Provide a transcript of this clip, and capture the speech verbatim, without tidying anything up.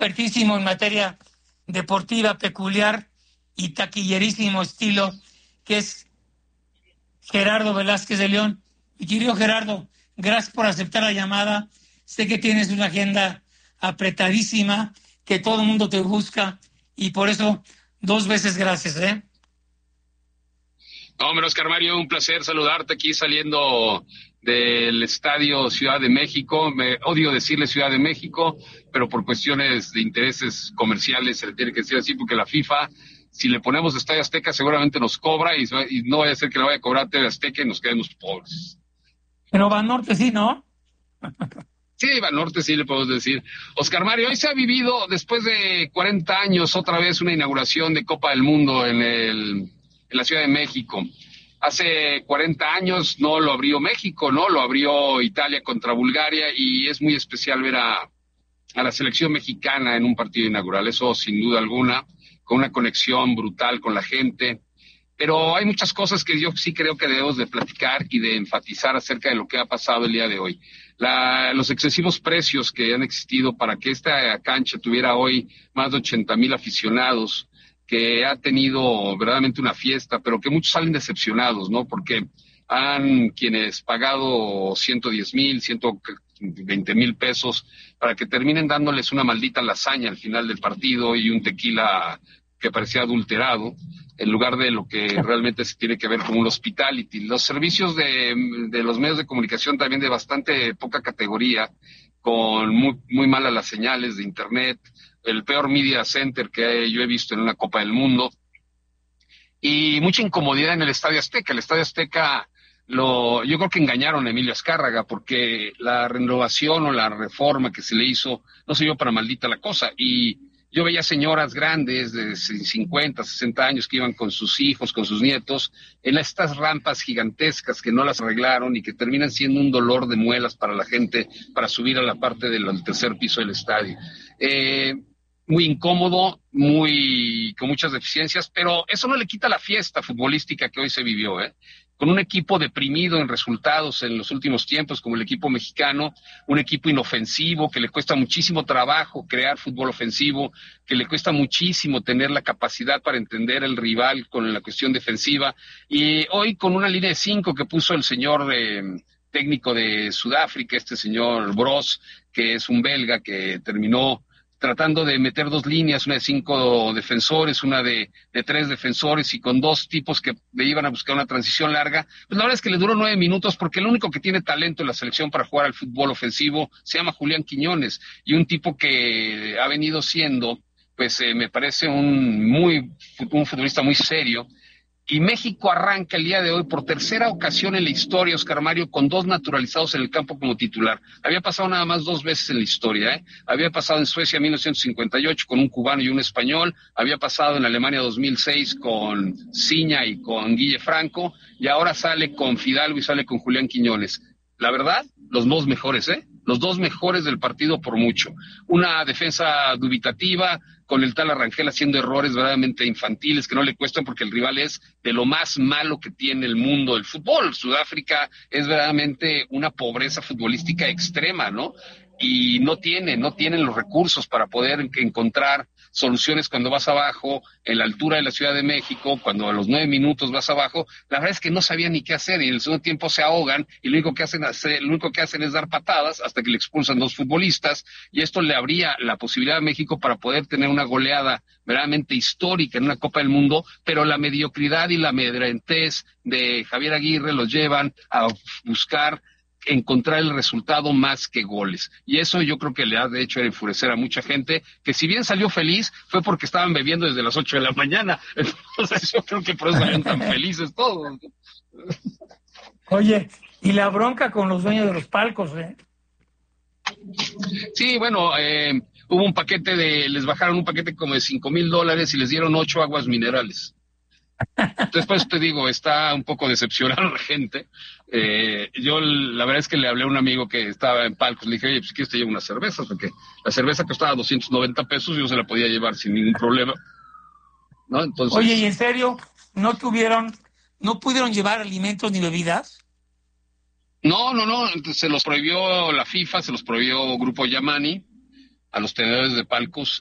expertísimo en materia deportiva peculiar y taquillerísimo estilo, que es Gerardo Velázquez de León. Mi querido Gerardo, gracias por aceptar la llamada. Sé que tienes una agenda apretadísima, que todo el mundo te busca, y por eso dos veces gracias, ¿eh? No, hombre, Oscar Mario, un placer saludarte aquí saliendo del Estadio Ciudad de México. Me odio decirle Ciudad de México, pero por cuestiones de intereses comerciales se le tiene que decir así, porque la FIFA, si le ponemos Estadio Azteca, seguramente nos cobra, y, y no vaya a ser que le vaya a cobrar T V Azteca y nos quedemos pobres. Pero Banorte sí, ¿no? Sí, Banorte sí le podemos decir. Oscar Mario, hoy se ha vivido, después de cuarenta años, otra vez una inauguración de Copa del Mundo en el... en la Ciudad de México. Hace cuarenta años no lo abrió México, ¿no? Lo abrió Italia contra Bulgaria, y es muy especial ver a, a la selección mexicana en un partido inaugural, eso sin duda alguna, con una conexión brutal con la gente. Pero hay muchas cosas que yo sí creo que debemos de platicar y de enfatizar acerca de lo que ha pasado el día de hoy. La, los excesivos precios que han existido para que esta cancha tuviera hoy más de ochenta mil aficionados, que ha tenido verdaderamente una fiesta, pero que muchos salen decepcionados, ¿no? Porque han quienes pagado ciento diez mil, ciento veinte mil pesos para que terminen dándoles una maldita lasaña al final del partido y un tequila que parecía adulterado, en lugar de lo que realmente se tiene que ver como un hospitality. Los servicios de, de los medios de comunicación también de bastante poca categoría, con muy, muy malas las señales de internet, el peor media center que yo he visto en una Copa del Mundo, y mucha incomodidad en el Estadio Azteca. El Estadio Azteca, lo, yo creo que engañaron a Emilio Azcárraga, porque la renovación o la reforma que se le hizo no se dio para maldita la cosa, y yo veía señoras grandes de cincuenta, sesenta años que iban con sus hijos, con sus nietos, en estas rampas gigantescas que no las arreglaron y que terminan siendo un dolor de muelas para la gente para subir a la parte del, del tercer piso del estadio. Eh, muy incómodo, muy con muchas deficiencias, pero eso no le quita la fiesta futbolística que hoy se vivió, ¿eh? Con un equipo deprimido en resultados en los últimos tiempos, como el equipo mexicano, un equipo inofensivo, que le cuesta muchísimo trabajo crear fútbol ofensivo, que le cuesta muchísimo tener la capacidad para entender el rival con la cuestión defensiva, y hoy con una línea de cinco que puso el señor eh, técnico de Sudáfrica, este señor Bros, que es un belga que terminó tratando de meter dos líneas, una de cinco defensores, una de, de tres defensores, y con dos tipos que le iban a buscar una transición larga. Pues la verdad es que le duró nueve minutos, porque el único que tiene talento en la selección para jugar al fútbol ofensivo se llama Julián Quiñones, y un tipo que ha venido siendo, pues eh, me parece un muy un futbolista muy serio. Y México arranca el día de hoy por tercera ocasión en la historia, Oscar Mario, con dos naturalizados en el campo como titular. Había pasado nada más dos veces en la historia, ¿eh? Había pasado en Suecia en mil novecientos cincuenta y ocho con un cubano y un español, había pasado en Alemania dos mil seis con Ciña y con Guille Franco, y ahora sale con Fidalgo y sale con Julián Quiñones. La verdad, los dos mejores, ¿eh? Los dos mejores del partido por mucho. Una defensa dubitativa, con el tal Arrangel haciendo errores verdaderamente infantiles que no le cuestan, porque el rival es de lo más malo que tiene el mundo del fútbol. Sudáfrica es verdaderamente una pobreza futbolística extrema, ¿no? Y no tiene, no tienen los recursos para poder encontrar soluciones cuando vas abajo, en la altura de la Ciudad de México, cuando a los nueve minutos vas abajo. La verdad es que no sabían ni qué hacer, y en el segundo tiempo se ahogan, y lo único que hacen, lo único que hacen es dar patadas hasta que le expulsan dos futbolistas, y esto le abría la posibilidad a México para poder tener una goleada verdaderamente histórica en una Copa del Mundo, pero la mediocridad y la amedrentez de Javier Aguirre los llevan a buscar encontrar el resultado más que goles, y eso yo creo que le ha de hecho enfurecer a mucha gente, que si bien salió feliz fue porque estaban bebiendo desde las ocho de la mañana. Entonces yo creo que por eso salieron tan felices todos. Oye, y la bronca con los dueños de los palcos, ¿eh? Sí, bueno, eh, hubo un paquete de, les bajaron un paquete como de cinco mil dólares y les dieron ocho aguas minerales. Entonces, pues te digo, está un poco decepcionada la gente. Eh, yo la verdad es que le hablé a un amigo que estaba en palcos, le dije, oye, pues si quieres te llevo unas cervezas, porque la cerveza costaba doscientos noventa pesos y yo se la podía llevar sin ningún problema, ¿no? Entonces, oye, ¿y en serio no tuvieron, no pudieron llevar alimentos ni bebidas? No, no, no, se los prohibió la FIFA, se los prohibió Grupo Yamani, a los tenedores de palcos